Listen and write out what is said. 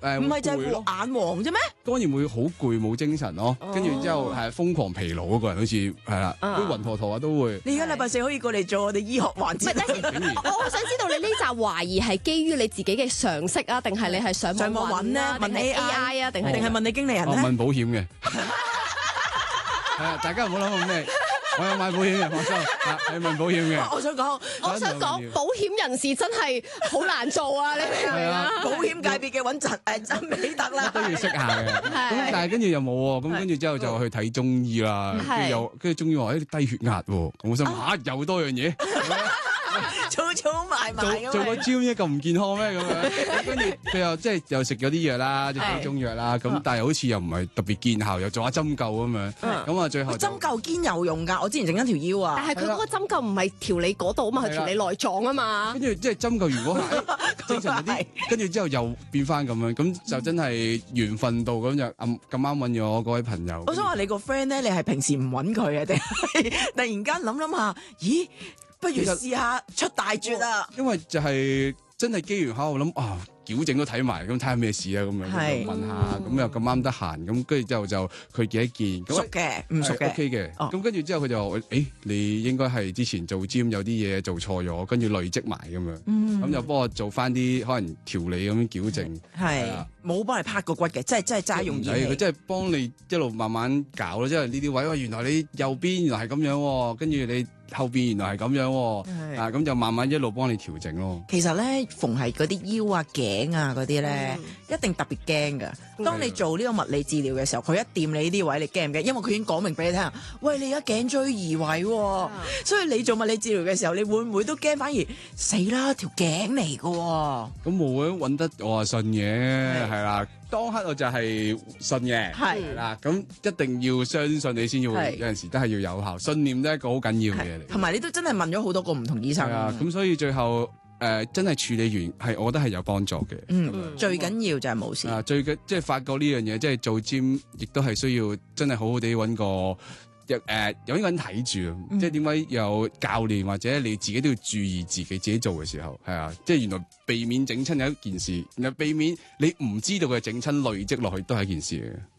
唔係就係眼黃啫咩？ 當然會好攰冇精神咯，跟住之後係瘋狂疲勞嗰個人，好似係啦，啲暈陀陀啊都會。 你而家禮拜四可以過嚟做我哋醫學環節。 我想知道你呢集懷疑係基於你自己嘅常識啊，定係你係上網揾咧？問 AI 啊，定係問你經理人咧？ 問保險嘅。係啊，大家唔好諗咁咩。我有買保險嘅，放心。係問保險嘅。 我想講， 保險人士真係好難做啊！你明唔明啊？ 保險界別嘅穩陣真美德啦， 都要識下嘅。咁但係跟住又冇喎，咁跟住之後就去睇中醫啦。跟住中醫話低血壓喎，我心又多樣嘢。 儲埋做個 gym 啫，咁唔健康咩咁樣？跟住佢又即係又食咗啲藥啦，即係中藥啦。咁但係好似又唔係特別見效，又做下針灸咁樣。咁啊，最後針灸堅有用㗎。我之前整緊條腰啊。 但係佢嗰個針灸唔係調你嗰度啊嘛，係調你內臟啊嘛。 跟住即係針灸完嗰下精神啲，跟住之後又變翻咁樣，咁就真係緣分到咁就咁啱揾咗嗰位朋友。 我想話你個 friend 咧，你係平時唔揾佢啊，定係突然間諗下，咦？不如試下出大絕啊！ 因為就係真係機緣巧合諗矯正都睇埋，咁睇下咩事啊咁樣，就問下，咁又咁啱得閒，咁跟住之後就佢見一見， 熟嘅唔熟嘅 OK 嘅，咁跟住之後佢就話你應該係之前做 gym 有啲嘢做錯咗，跟住累積埋咁樣，咁就幫我做翻啲可能調理咁樣矯正， 係冇幫你拍個骨嘅，真係齋用儀器， 佢真係幫你一路慢慢搞咯，即係呢啲位，原來你右邊原來係咁樣，跟住你後邊原來係咁樣，咁就慢慢一路幫你調整咯。 其實咧，逢係嗰啲腰啊、頸啊嗰啲咧，一定特別驚噶。當你做呢個物理治療嘅時候，佢一掂你呢啲位，你驚唔驚？因為佢已經講明俾你聽，喂，你而家頸椎移位，所以你做物理治療嘅時候，你會唔會都驚？反而死啦，條頸嚟噶。 咁冇嘅，揾得我係信嘅，係啦。當刻我就係信嘅，係啦。咁一定要相信你先要，有陣時都係要有效。信念都係一個好緊要嘅嘢嚟。同埋你都真係問咗好多個唔同醫生。係啊，咁所以最後真係處理完，我覺得係有幫助嘅。最緊要就係冇事。即係發覺呢樣嘢，即係做 gym 亦都係需要真係好好地揾個。有一個人睇住，即係點解有教練或者你自己都要注意自己做嘅時候，係啊，即係原來避免整親有一件事，然後避免你唔知道嘅整親累積落去都係一件事嘅。